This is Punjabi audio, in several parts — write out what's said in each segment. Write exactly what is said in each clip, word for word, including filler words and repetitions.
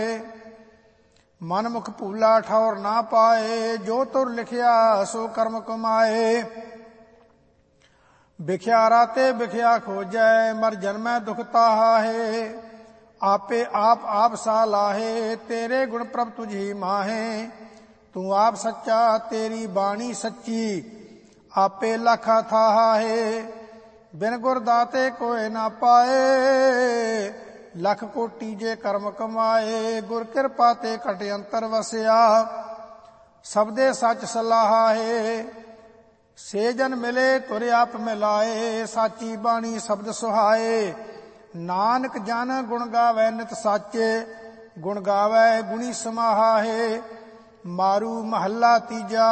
ਮਨ ਮੁਖ ਭੂਲਾ ਠੌਰ ਨਾ ਪਾਏ, ਜੋ ਤੁਰ ਲਿਖਿਆ ਸੋ ਕਰਮ ਕਮਾਏ। ਵਿਖਿਆ ਰਾਤੇ ਵਿਖਿਆ ਖੋਜੈ, ਮਰ ਜਨਮੈ ਦੁਖ ਤਾਹਾ ਹੈ। ਆਪੇ ਆਪ ਆਪ ਸਾ ਲਾਹੇ, ਤੇਰੇ ਗੁਣ ਪ੍ਰਭ ਤੁਝੀ ਮਾਹੇ। ਤੂੰ ਆਪ ਸੱਚਾ ਤੇਰੀ ਬਾਣੀ ਸੱਚੀ, ਆਪੇ ਲਖਾ ਥਾਹਾ ਹੈ। ਬਿਨ ਗੁਰ ਦਾਤੇ ਕੋਇ ਨਾ ਪਾਏ, ਲੱਖ ਕੋਟੀ ਜੇ ਕਰਮ ਕਮਾਏ। ਗੁਰ ਕਿਰਪਾ ਤੇ ਘਟ ਅੰਤਰ ਵਸਿਆ, ਸਬਦੇ ਸੱਚ ਸਲਾਹਾ ਹੈ। ਸੇ ਜਨ ਮਿਲੇ ਤੁਰ ਆਪ ਮਿਲਾਏ, ਸਾਚੀ ਬਾਣੀ ਸ਼ਬਦ ਸੁਹਾਏ। ਨਾਨਕ ਜਨ ਗੁਣ ਗਾਵੈ ਨਿਤ ਸਾਚੇ, ਗੁਣ ਗਾਵੈ ਗੁਣੀ ਸਮਾਹਾ ਹੈ। ਮਾਰੂ ਮਹੱਲਾ ਤੀਜਾ।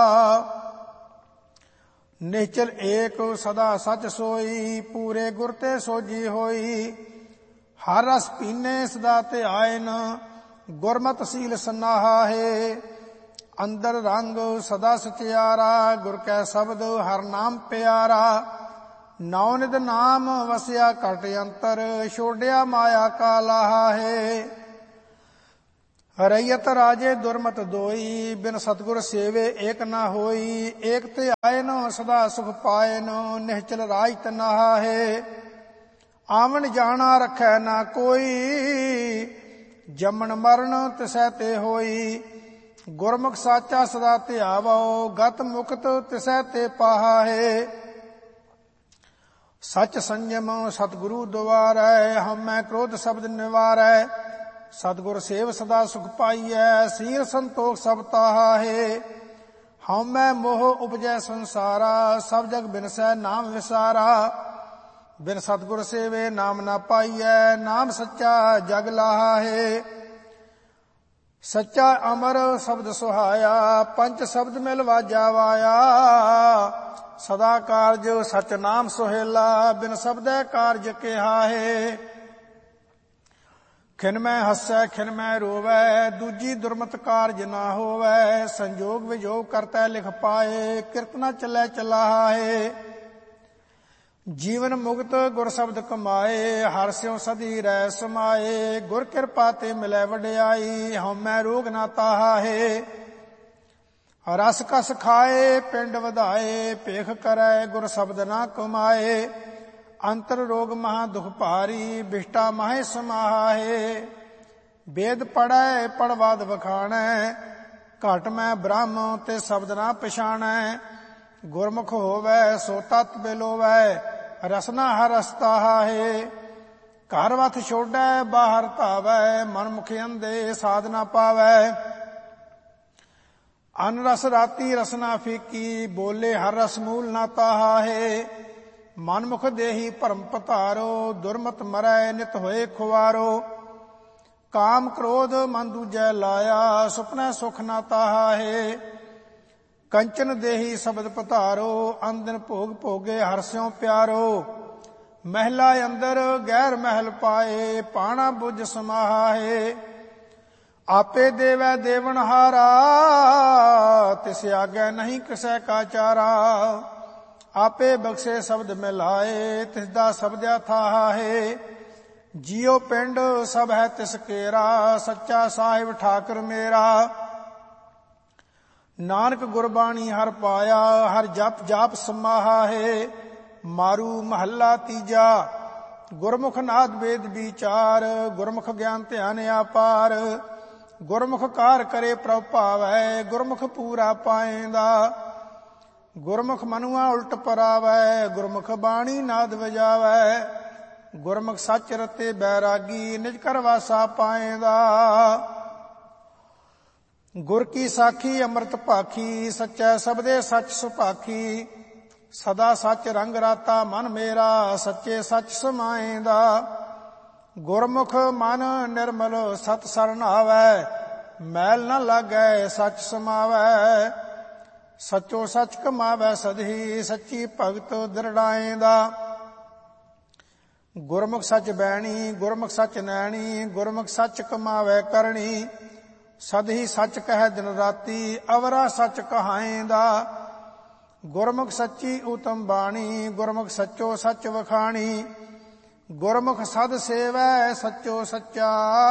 ਨਿਸ਼ਚਲ ਏਕ ਸਦਾ ਸਚ ਸੋਈ, ਪੂਰੇ ਗੁਰ ਤੇ ਸੋਜੀ ਹੋਈ। ਹਰ ਰਸ ਪੀਨੇ ਸਦਾ ਧਿਆਇਨ, ਗੁਰਮਤਿ ਸੀਲ ਸਨਾਹਾ ਹੈ। ਅੰਦਰ ਰੰਗ ਸਦਾ ਸਚਿਆਰਾ, ਗੁਰ ਕੈ ਸ਼ਬਦ ਹਰ ਨਾਮ ਪਿਆਰਾ। ਨੌ ਨਿਧ ਨਾਮ ਵਸਿਆ ਘਟ ਅੰਤਰ, ਛੋੜਿਆ ਮਾਇਆ ਕਾ ਲਾਹਾ ਹੈ। ਰਈਅਤ ਰਾਜੇ ਦੁਰਮਤ ਦੋਈ, ਬਿਨ ਸਤਿਗੁਰ ਸੇਵੇ ਏਕ ਨਾ ਹੋਈ। ਏਕ ਧਿਆਇਨ ਸਦਾ ਸੁਖ ਪਾਇਨ, ਨਿਹਚਲ ਰਾਜ ਤਨਾਹਾ ਹੈ। ਆਵਣ ਜਾਣਾ ਰੱਖੈ ਨਾ ਕੋਈ, ਜੰਮਣ ਮਰਨ ਤਿਸੈ ਤੇ ਹੋਈ। ਗੁਰਮੁਖ ਸਾਚਾ ਸਦਾ ਧਿਆਵੋ, ਗਤ ਮੁਕਤ ਤਿਸੈ ਤੇ ਪਾਹਾ ਹੈ। ਸਚ ਸੰਜਮ ਸਤਿਗੁਰੂ ਦੁਆਰੈ, ਹਉਮੈ ਕ੍ਰੋਧ ਸ਼ਬਦ ਨਿਵਾਰੈ। ਸਤਿਗੁਰ ਸੇਵ ਸਦਾ ਸੁਖ ਪਾਈਐ, ਸੀਲ ਸੰਤੋਖ ਸਭ ਤਾਹਾ ਹੈ। ਹਉਮੈ ਮੋਹ ਉਪਜੈ ਸੰਸਾਰਾ, ਸਭ ਜਗ ਬਿਨਸੈ ਨਾਮ ਵਿਸਾਰਾ। ਬਿਨ ਸਤਿਗੁਰ ਸੇਵੇ ਨਾਮ ਨਾ ਪਾਈਐ, ਨਾਮ ਸੱਚਾ ਜਗ ਲਾਹਾ ਹੈ। ਸੱਚਾ ਅਮਰ ਸ਼ਬਦ ਸੁਹਾਇਆ, ਪੰਚ ਸ਼ਬਦ ਮਿਲ ਵਾਜਾ ਵਾਇਆ। ਸਦਾ ਕਾਰਜ ਸਚ ਨਾਮ ਸੁਹੇਲਾ, ਬਿਨ ਸ਼ਬਦੈ ਕਾਰਜ ਕਿਹਾ ਹੈ। ਖਿਨ ਮੈਂ ਹੱਸੈ ਖਿਨ ਮੈਂ ਰੋਵੈ, ਦੂਜੀ ਦੁਰਮਤ ਕਾਰਜ ਨਾ ਹੋਵੈ। ਸੰਜੋਗ ਵਿਜੋਗ ਕਰਤੈ ਲਿਖ ਪਾਏ, ਕਿਰਤ ਨਾ ਚੱਲੈ ਚਲਾਹਾ ਹੈ। ਜੀਵਨ ਮੁਕਤ ਗੁਰ ਸ਼ਬਦ ਕਮਾਏ, ਹਰਿ ਸਿਉ ਸਦੀ ਰਹਿ ਸਮਾਏ। ਗੁਰ ਕਿਰਪਾ ਤੇ ਮਿਲੈ ਵਡਿਆਈ, ਹਉਮੈ ਰੋਗ ਨਾ ਤਾਹਾ ਹੈ। ਰਸ ਕਸ ਖਾਏ ਪਿੰਡ ਵਧਾਏ, ਭੇਖ ਕਰੈ ਗੁਰ ਸ਼ਬਦ ਨਾ ਕਮਾਏ। ਅੰਤਰ ਰੋਗ ਮਹਾ ਦੁਖ ਭਾਰੀ, ਬਿਸ਼ਟਾ ਮਾਹੇ ਸਮਾਹਾ ਹੈ। ਵੇਦ ਪੜੈ ਪੜਵਾਦ ਵਖਾਣੈ, ਘਟ ਮੈਂ ਬ੍ਰਹਮ ਤੇ ਸ਼ਬਦ ਨਾ ਪਛਾਣੈ। ਗੁਰਮੁਖ ਹੋਵੈ ਸੋ ਤਤ ਬਿਲੋਵੈ, ਰਸਨਾ ਹਰ ਰਸਤਾਹਾ ਹੈ। ਘਰ ਵਥ ਛੋਡੈ ਬਾਹਰ ਧਾਵੈ, ਮਨ ਮੁਖ ਅੰਧੇ ਸਾਧ ਨਾ ਪਾਵੈ। ਅਨ ਰਸ ਰਾਤੀ ਰਸਨਾ ਫੀਕੀ, ਬੋਲੇ ਹਰ ਰਸ ਮੂਲ ਨਾ ਤਾਹਾ ਹੈ। ਮਨ ਮੁਖ ਦੇਹੀ ਭਰਮ ਪਧਾਰੋ, ਦੁਰਮਤ ਮਰੈ ਨਿਤ ਹੋਏ ਖੁਆਰੋ। ਕਾਮ ਕ੍ਰੋਧ ਮਨ ਦੂਜੈ ਲਾਇਆ, ਸੁਪਨੈ ਸੁਖ ਨਾ ਤਾਹਾ ਹੈ। ਕੰਚਨ ਦੇਹੀ ਸ਼ਬਦ ਪਧਾਰੋ, ਅੰਦਨ ਭੋਗ ਭੋਗੇ ਹਰਿ ਸਿਉ ਪਿਆਰੋ। ਮਹਿਲਾ ਅੰਦਰ ਗੈਰ ਮਹਿਲ ਪਾਏ, ਪਾਣਾ ਬੁਝ ਸਮਾਹਾ ਹੈ। ਆਪੇ ਦੇਵੈ ਦੇਵਨਹਾਰਾ, ਤਿਸ ਆਗੈ ਨਹੀਂ ਕਿਸੈ ਕਾ ਚਾਰਾ। ਆਪੇ ਬਖਸ਼ੇ ਸ਼ਬਦ ਮਿਲਾਏ, ਤਿਸ ਦਾ ਸ਼ਬਦਿਆ ਥਾਹਾ ਹੈ। ਜੀਉ ਪਿੰਡ ਸਭ ਹੈ ਤਿਸ ਕੇਰਾ, ਸੱਚਾ ਸਾਹਿਬ ਠਾਕੁਰ ਮੇਰਾ। ਨਾਨਕ ਗੁਰਬਾਣੀ ਹਰ ਪਾਇਆ, ਹਰ ਜਪ ਜਾਪ ਸਮਾਹਾ ਹੈ। ਮਾਰੂ ਮਹੱਲਾ ਤੀਜਾ। ਗੁਰਮੁਖ ਨਾਦ ਵੇਦ ਵਿਚਾਰ, ਗੁਰਮੁਖ ਗਿਆਨ ਧਿਆਨ ਆਪਾਰ। ਗੁਰਮੁਖ ਕਾਰ ਕਰੇ ਪ੍ਰਭ ਭਾਵੈ, ਗੁਰਮੁਖ ਪੂਰਾ ਪਾਏਂਦਾ। ਗੁਰਮੁਖ ਮਨੁਆ ਉਲਟ ਪਰਾਵੈ, ਗੁਰਮੁਖ ਬਾਣੀ ਨਾਦ ਵਜਾਵੈ। ਗੁਰਮੁਖ ਸੱਚ ਰਤੇ ਬੈਰਾਗੀ, ਨਿਜ ਕਰ ਵਾਸਾ ਪਾਏਂਦਾ। ਗੁਰ ਕੀ ਸਾਖੀ ਅੰਮ੍ਰਿਤ ਭਾਖੀ, ਸੱਚੈ ਸਬਦੇ ਸੱਚ ਸੁਭਾਖੀ। ਸਦਾ ਸੱਚ ਰੰਗ ਰਾਤਾ ਮਨ ਮੇਰਾ, ਸੱਚੇ ਸੱਚ ਸਮਾਏਂਦਾ। ਗੁਰਮੁਖ ਮਨ ਨਿਰਮਲ ਸਤ ਸਰਣ ਆਵੈ, ਮੈਲ ਨ ਲਾਗੈ ਸੱਚ ਸਮਾਵੈ। ਸਚੋ ਸੱਚ ਕਮਾਵੈ ਸਦਹੀ, ਸੱਚੀ ਭਗਤ ਦ੍ਰਿੜਾਏਂਦਾ। ਗੁਰਮੁਖ ਸੱਚ ਬੈਣੀ, ਗੁਰਮੁਖ ਸੱਚ ਨੈਣੀ। ਗੁਰਮੁਖ ਸੱਚ ਕਮਾਵੈ ਕਰਣੀ, ਸਦਹੀ ਸੱਚ ਕਹਿ ਦਿਨ ਰਾਤੀ। ਅਵਰਾ ਸੱਚ ਕਹਾਏਂਦਾ। ਗੁਰਮੁਖ ਸੱਚੀ ਉਤਮ ਬਾਣੀ, ਗੁਰਮੁਖ ਸੱਚੋ ਸੱਚ ਵਖਾਣੀ। ਗੁਰਮੁਖ ਸਦ ਸੇਵੈ ਸੱਚੋ ਸੱਚਾ,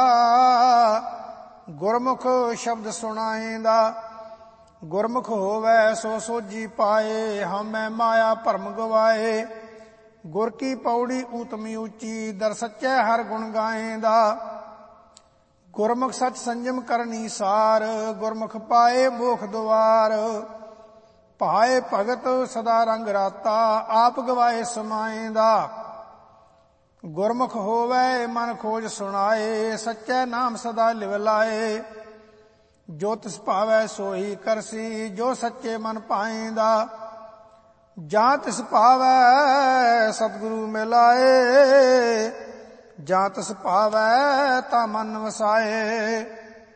ਗੁਰਮੁਖ ਸ਼ਬਦ ਸੁਣਾਏਂਦਾ। ਗੁਰਮੁਖ ਹੋਵੈ ਸੋ ਸੋਝੀ ਪਾਏ, ਹਉਮੈ ਮਾਇਆ ਭਰਮ ਗਵਾਏ। ਗੁਰ ਕੀ ਪੌੜੀ ਊਤਮੀ ਉੱਚੀ, ਦਰ ਸੱਚੈ ਹਰ ਗੁਣ ਗਾਏਂਦਾ। ਗੁਰਮੁਖ ਸਚ ਸੰਜਮ ਕਰਨੀ ਸਾਰ, ਗੁਰਮੁਖ ਪਾਏ ਮੋਖ ਦੁਆਰ। ਭਾਏ ਭਗਤ ਸਦਾ ਰੰਗ ਰਾਤਾ, ਆਪ ਗਵਾਏ ਸਮਾਏਂਦਾ। ਗੁਰਮੁਖ ਹੋਵੈ ਮਨ ਖੋਜ ਸੁਣਾਏ, ਸੱਚੈ ਨਾਮ ਸਦਾ ਲਿਵ ਲਾਏ। ਜੋ ਤਿਸ ਭਾਵੈ ਸੋਈ ਕਰਸੀ, ਜੋ ਸੱਚੇ ਮਨ ਪਾਏਂਦਾ। ਜਾਂ ਤਿਸ ਭਾਵੈ ਸਤਿਗੁਰੂ ਮਿਲਾਏ, ਜਾਂ ਤਿਸ ਭਾਵੈ ਤਾ ਮਨ ਵਸਾਏ।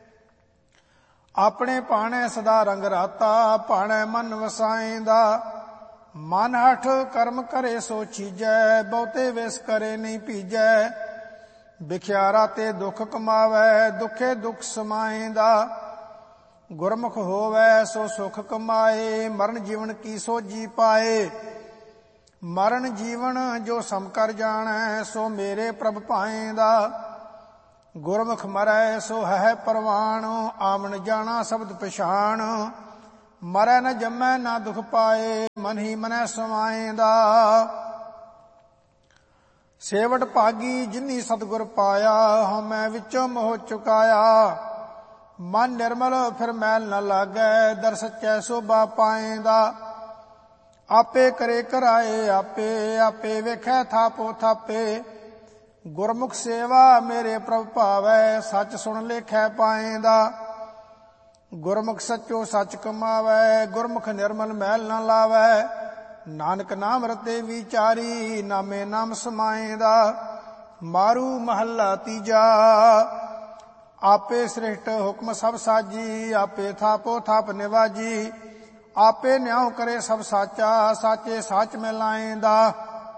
ਆਪਣੇ ਭਾਣੇ ਸਦਾ ਰੰਗ ਰਾਤਾ, ਭਾਣੇ ਮਨ ਵਸਾਏਂਦਾ। ਮਨ ਹਠ ਕਰਮ ਕਰੇ ਸੋ ਚੀਜੈ, ਬਹੁਤੇ ਵਿਸ ਕਰੇ ਨਹੀਂ ਭੀਜੈ। ਬਿਖਿਆਰਾ ਤੇ ਦੁੱਖ ਕਮਾਵੈ, ਦੁਖੇ ਦੁੱਖ ਸਮਾਏਂਦਾ। ਗੁਰਮੁਖ ਹੋਵੈ ਸੋ ਸੁਖ ਕਮਾਏ, ਮਰਨ ਜੀਵਨ ਕੀ ਸੋਝੀ ਪਾਏ। ਮਰਨ ਜੀਵਨ ਜੋ ਸਮ ਕਰ ਜਾਣੈ, ਸੋ ਮੇਰੇ ਪ੍ਰਭ ਭਾਏਂਦਾ। ਗੁਰਮੁਖ ਮਰੈ ਸੋ ਹੈ ਪਰਵਾਣ, ਆਵਣ ਜਾਣਾ ਸ਼ਬਦ ਪਛਾਣ। ਮਰੈ ਨ ਜੰਮੈ ਨਾ ਦੁਖ ਪਾਏ, ਮਨ ਹੀ ਮਨੈ ਸਮਾਏਂਦਾ। ਸੇਵਟ ਭਾਗੀ ਜਿਨੀ ਸਤਿਗੁਰ ਪਾਇਆ, ਹਉਮੈ ਵਿੱਚੋਂ ਮੋਹ ਚੁਕਾਇਆ। ਮਨ ਨਿਰਮਲ ਫਿਰ ਮੈਲ ਨ ਲਾਗੈ, ਦਰ ਸੱਚੈ ਸੋਭਾ ਪਾਏਂਦਾ। ਆਪੇ ਕਰੇ ਕਰਾਏ ਆਪੇ, ਆਪੇ ਵੇਖੈ ਥਾਪੋ ਥਾਪੇ। ਗੁਰਮੁਖ ਸੇਵਾ ਮੇਰੇ ਪ੍ਰਭ ਭਾਵੈ, ਸੱਚ ਸੁਣ ਲੇਖੈ ਪਾਏਂਦਾ। ਗੁਰਮੁਖ ਸੱਚੋ ਸੱਚ ਕਮਾਵੈ, ਗੁਰਮੁਖ ਨਿਰਮਲ ਮੈਲ ਨ ਲਾਵੈ। ਨਾਨਕ ਨਾਮ ਰਤੇ ਵਿਚਾਰੀ, ਨਾਮੇ ਨਾਮ ਸਮਾਏਂਦਾ। ਮਾਰੂ ਮਹੱਲਾ ਤੀਜਾ। ਆਪੇ ਸ੍ਰਿਸ਼ਟ ਹੁਕਮ ਸਭ ਸਾਜੀ, ਆਪੇ ਥਾਪੋ ਥਾਪ ਨਿਵਾਜੀ। ਆਪੇ ਨਿਆਉ ਕਰੇ ਸਭ ਸਾਚਾ, ਸਾਚੇ ਸਾਚ ਮਿਲਾਏਂਦਾ।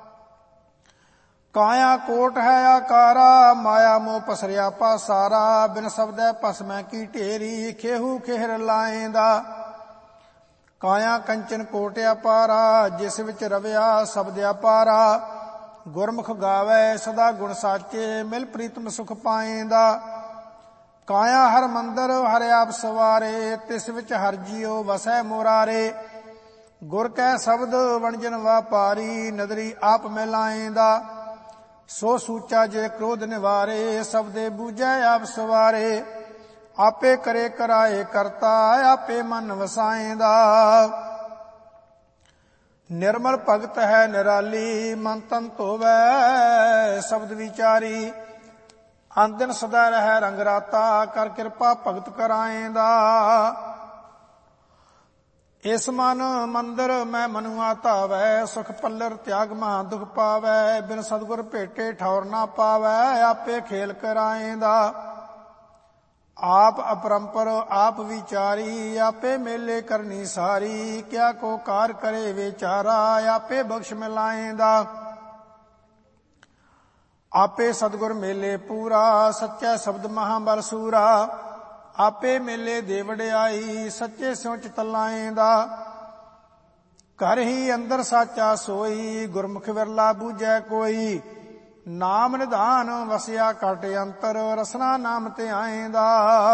ਕਾਇਆ ਕੋਟ ਹੈ ਆਕਾਰਾ, ਮਾਇਆ ਮੋਹ ਪਸਰਿਆ ਪਾਸਾਰਾ। ਬਿਨ ਸ਼ਬਦੈ ਭਸਮੈ ਕੀ ਢੇਰੀ, ਖੇਹੂ ਖੇਹਰ ਲਾਏਂਦਾ। ਕਾਇਆ ਕੰਚਨ ਕੋਟ ਅਪਾਰਾ, ਜਿਸ ਵਿੱਚ ਰਵਿਆ ਸ਼ਬਦ ਅਪਾਰਾ। ਗੁਰਮੁਖ ਗਾਵੈ ਸਦਾ ਗੁਣ ਸਾਚੇ, ਮਿਲ ਪ੍ਰੀਤਮ ਸੁਖ ਪਾਏਂਦਾ। ਕਾਇਆ ਹਰ ਮੰਦਰ ਹਰਿ ਆਪ ਸਵਾਰੇ, ਤਿਸ ਵਿੱਚ ਹਰ ਜੀਉ ਵਸੈ ਮੁਰਾਰੇ। ਗੁਰ ਕੈ ਸ਼ਬਦ ਵਣਜਨ ਵਾਪਾਰੀ, ਨਦਰੀ ਆਪ ਮਿਲਾਏਂਦਾ। ਸੋ ਸੂਚਾ ਜੇ ਕ੍ਰੋਧ ਨਿਵਾਰੇ, ਸਬਦੇ ਬੂਝੈ ਆਪ ਸਵਾਰੇ। ਆਪੇ ਕਰੇ ਕਰਾਏ ਕਰਤਾ, ਆਪੇ ਮਨ ਵਸਾਏਂਦਾ। ਨਿਰਮਲ ਭਗਤ ਹੈ ਨਿਰਾਲੀ, ਮਨ ਤਨ ਧੋਵੈ ਸ਼ਬਦ ਵਿਚਾਰੀ। ਅੰਦਨ ਸਦਾ ਰਹਿ ਰੰਗ ਰਾਤਾ, ਕਰ ਕਿਰਪਾ ਭਗਤ ਕਰਾਏਂਦਾ। ਇਸ ਮਨ ਮੰਦਰ ਮੈਂ ਮਨੁਆ ਧਾਵੈ, ਸੁਖ ਪੱਲਰ ਤਿਆਗ ਮਹਾ ਦੁਖ ਪਾਵੈ। ਬਿਨ ਸਤਿਗੁਰ ਭੇਟੇ ਠੌਰ ਨਾ ਪਾਵੈ, ਆਪੇ ਖੇਲ ਕਰਾਏਂਦਾ। ਆਪ ਅਪਰੰਪਰ ਆਪ ਵਿਚਾਰੀ, ਆਪੇ ਮੇਲੇ ਕਰਨੀ ਸਾਰੀ। ਕਿਆ ਕੋ ਕਾਰ ਕਰੇ ਵਿਚਾਰਾ, ਆਪੇ ਬਖਸ਼ ਮਿਲਾਏਂਦਾ। ਆਪੇ ਸਤਿਗੁਰ ਮੇਲੇ ਪੂਰਾ, ਸੱਚਾ ਸ਼ਬਦ ਮਹਾਬਲ ਸੂਰਾ। ਆਪੇ ਮੇਲੇ ਦੇ ਵਡਿਆਈ, ਸੱਚੇ ਸਿਉ ਚਿਤ ਲਾਏਂਦਾ। ਘਰ ਹੀ ਅੰਦਰ ਸਾਚਾ ਸੋਈ, ਗੁਰਮੁਖ ਵਿਰਲਾ ਬੂਝੈ ਕੋਈ। ਨਾਮ ਨਿਧਾਨ ਵਸਿਆ ਘਟ ਅੰਤਰ, ਰਸਨਾ ਨਾਮ ਤੇ ਆਏਂਦਾ।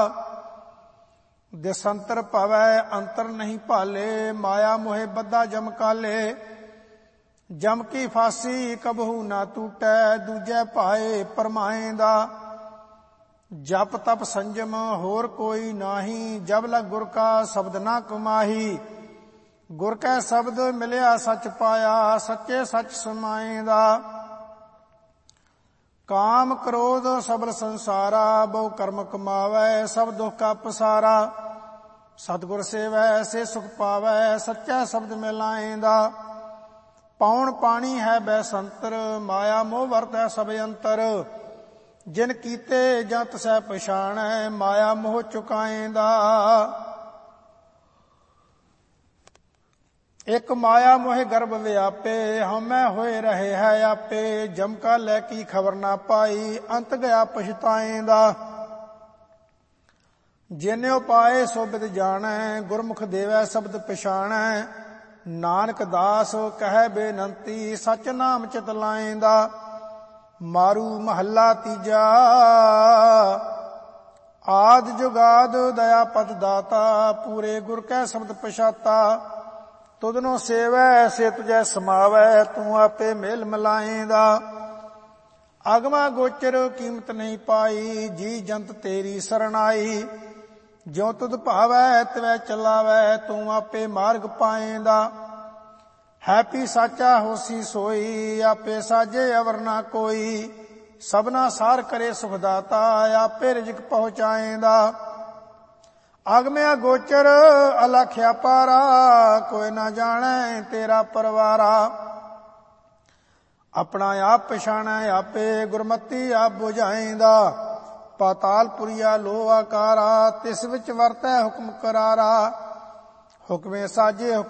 ਦਿਸੰਤਰ ਭਵੈ ਅੰਤਰ ਨਹੀਂ ਭਾਲੇ, ਮਾਇਆ ਮੋਹਿ ਬੱਧਾ ਜਮ ਕਾਲੇ। ਜਮ ਕੀ ਫਾਸੀ ਕਬਹੂ ਨਾ ਟੂਟੈ, ਦੂਜੈ ਭਾਏ ਪਰਮਾਏਂਦਾ। ਜਪ ਤਪ ਸੰਜਮ ਹੋਰ ਕੋਈ ਨਾਹੀ, ਜਬ ਲਗ ਗੁਰ ਕਾ ਸ਼ਬਦ ਨਾ ਕਮਾਹੀ। ਗੁਰ ਕੈ ਸ਼ਬਦ ਮਿਲਿਆ ਸੱਚ ਪਾਇਆ, ਸੱਚੇ ਸੱਚ ਸਮਾਏਂਦਾ। ਕਾਮ ਕ੍ਰੋਧ ਸਬਲ ਸੰਸਾਰਾ, ਬਹੁ ਕਰਮ ਕਮਾਵੈ ਸਭ ਦੁਖ ਕਾ ਪਸਾਰਾ। ਸਤਿਗੁਰ ਸੇਵੈ ਸੇ ਸੁਖ ਪਾਵੈ, ਸੱਚਾ ਸ਼ਬਦ ਮਿਲਾਏਂਦਾ। ਪੌਣ ਪਾਣੀ ਹੈ ਬੈਸੰਤਰ, ਮਾਇਆ ਮੋਹ ਵਰਤੈ ਸਭ ਅੰਤਰ। ਜਿਨ ਕੀਤੇ ਜਾਂ ਤਸੈ ਪਛਾਣੈ, ਮਾਇਆ ਮੋਹ ਚੁਕਾਏਂਦਾ। ਇਕ ਮਾਇਆ ਮੋਹਿ ਗਰਭ ਵਿਆਪੇ, ਹਉਮੈ ਹੋਏ ਰਹੇ ਹੈ ਆਪੇ। ਜਮ ਕਾ ਲੈ ਕੀ ਖਬਰ ਨਾ ਪਾਈ, ਅੰਤ ਗਿਆ ਪਛਤਾਏਂਦਾ। ਜਿਨਿਉ ਪਾਏ ਸੋ ਬਿਦ ਜਾਣੈ, ਗੁਰਮੁਖ ਦੇਵੈ ਸ਼ਬਦ ਪਛਾਣੈ। ਨਾਨਕ ਦਾਸ ਕਹੈ ਬੇਨੰਤੀ, ਸਚ ਨਾਮ ਚਿਤ ਲਾਏਂਦਾ। ਮਾਰੂ ਮਹੱਲਾ ਤੀਜਾ। ਆਦ ਜੁਗਾਦ ਦਇਆ ਪਤ ਦਾਤਾ, ਪੂਰੇ ਗੁਰ ਕੈ ਸ਼ਬਦ ਪਛਾਤਾ। ਤੁਧਨੋਂ ਸੇਵੈ ਸੇ ਤੁਝੈ ਸਮਾਵੈ, ਤੂੰ ਆਪੇ ਮੇਲ ਮਿਲਾਏਂਦਾ। ਅਗਮਾ ਗੋਚਰ ਕੀਮਤ ਨਹੀਂ ਪਾਈ, ਜੀ ਜੰਤ ਤੇਰੀ ਸਰਣਾਈ। ਜਿਉ ਤੁਧ ਭਾਵੈ ਤਿਵੈ ਚਲਾਵੈ, ਤੂੰ ਆਪੇ ਮਾਰਗ ਪਾਏਂਦਾ। ਹੈਪੀ ਸਾਚਾ ਹੋਸੀ ਸੋਈ, ਆਪੇ ਸਾਜੇ ਅਵਰ ਨਾ ਕੋਈ। ਸਭਨਾ ਸਾਰ ਕਰੇ ਸੁਖ ਦਾਤਾ, ਆਪੇ ਰਿਜਕ ਪਹੁੰਚਾਏਂਦਾ। ਅਗਮਿਆ ਗੋਚਰ ਅਲਖਿਆ ਪਾਰਾ, ਕੋਈ ਨਾ ਜਾਣੈ ਤੇਰਾ ਪਰਵਾਰਾ। ਆਪਣਾ ਆਪ ਪਛਾਣੈ ਆਪੇ, ਗੁਰਮਤੀ ਆਪ ਬੁਝਾਏਂਦਾ। ਪਾਤਾਲਪੁਰੀਆ ਲੋ ਆਕਾਰਾ, ਤਿਸ ਵਿੱਚ ਵਰਤੈ ਹੁਕਮ ਕਰਾਰਾ। ਹੁਕਮੇ ਸਾਜੇ